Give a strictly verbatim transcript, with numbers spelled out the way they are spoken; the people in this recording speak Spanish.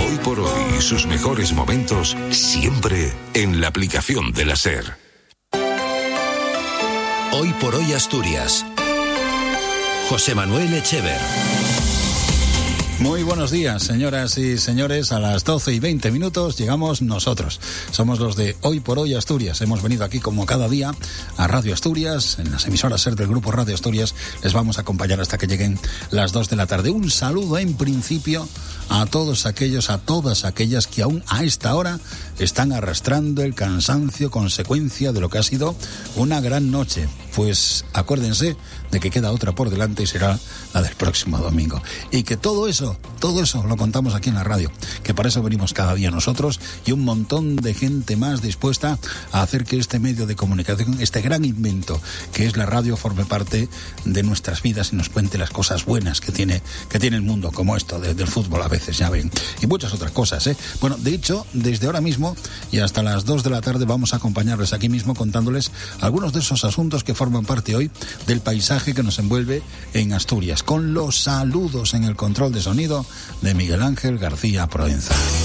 Hoy por hoy, sus mejores momentos siempre en la aplicación de la SER. Hoy por hoy Asturias. José Manuel Echever. Muy buenos días, señoras y señores. A las doce y veinte minutos llegamos nosotros. Somos los de Hoy por Hoy Asturias. Hemos venido aquí como cada día a Radio Asturias, en las emisoras SER del Grupo Radio Asturias. Les vamos a acompañar hasta que lleguen las dos de la tarde. Un saludo en principio a todos aquellos, a todas aquellas que aún a esta hora están arrastrando el cansancio consecuencia de lo que ha sido una gran noche. Pues acuérdense de que queda otra por delante y será la del próximo domingo. Y que todo eso, todo eso lo contamos aquí en la radio, que para eso venimos cada día nosotros y un montón de gente más dispuesta a hacer que este medio de comunicación, este gran invento que es la radio, forme parte de nuestras vidas y nos cuente las cosas buenas que tiene, que tiene el mundo, como esto de, del fútbol a veces, ya ven, y muchas otras cosas, ¿eh? Bueno, de hecho, desde ahora mismo y hasta las dos de la tarde vamos a acompañarles aquí mismo contándoles algunos de esos asuntos que forman parte hoy del paisaje que nos envuelve en Asturias, con los saludos en el control de sonido de Miguel Ángel García Proenza.